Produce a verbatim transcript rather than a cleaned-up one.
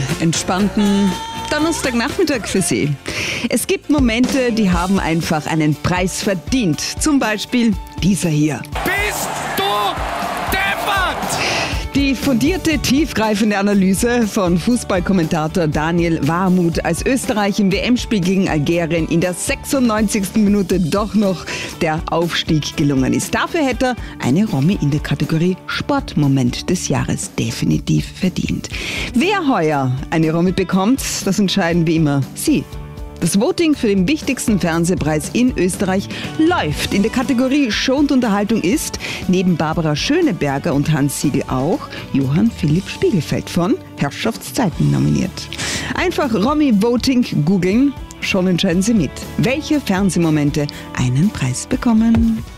entspannten Donnerstagnachmittag für Sie. Es gibt Momente, die haben einfach einen Preis verdient. Zum Beispiel dieser hier. Bist du deppert? Die fundierte, tiefgreifende Analyse von Fußballkommentator Daniel Warmuth, als Österreich im W M-Spiel gegen Algerien in der sechsundneunzigsten Minute doch noch der Aufstieg gelungen ist. Dafür hätte er eine Romy in der Kategorie Sportmoment des Jahres definitiv verdient. Wer heuer eine Romy bekommt, das entscheiden wie immer Sie. Das Voting für den wichtigsten Fernsehpreis in Österreich läuft. In der Kategorie Show und Unterhaltung ist neben Barbara Schöneberger und Hans Siegel auch Johann Philipp Spiegelfeld von Herrschaftszeiten nominiert. Einfach Romy Voting googeln, schon entscheiden Sie mit, welche Fernsehmomente einen Preis bekommen.